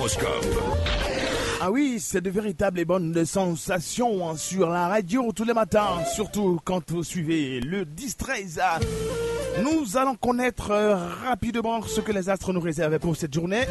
Ah oui, c'est de véritables et bonnes sensations sur la radio tous les matins, surtout quand vous suivez le 10-13. Nous allons connaître rapidement ce que les astres nous réservaient pour cette journée.